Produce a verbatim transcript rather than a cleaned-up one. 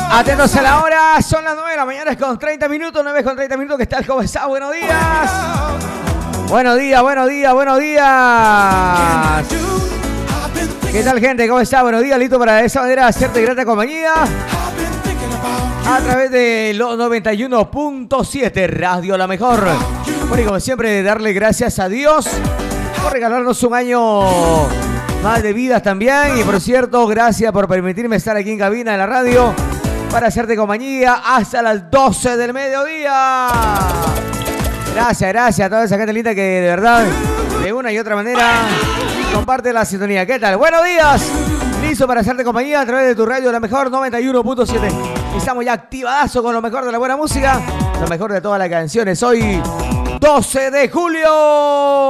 Atentos a la hora, son las nueve de la mañana con treinta minutos, nueve con treinta minutos. ¿Qué tal? ¿Cómo está? Buenos días. Buenos días, buenos días, buenos días. ¿Qué tal, gente? ¿Cómo está? Buenos días, listo para de esa manera hacerte grata compañía a través de los noventa y uno punto siete Radio La Mejor. Bueno, y como siempre, darle gracias a Dios por regalarnos un año más de vidas también. Y por cierto, gracias por permitirme estar aquí en cabina de la radio para hacerte compañía hasta las doce del mediodía. Gracias, gracias a toda esa gente linda que de verdad, de una y otra manera, comparte la sintonía. ¿Qué tal? Buenos días. Listo para hacerte compañía a través de tu radio La Mejor noventa y uno punto siete. Estamos ya activadazo con lo mejor de la buena música, lo mejor de todas las canciones. Hoy, doce de julio.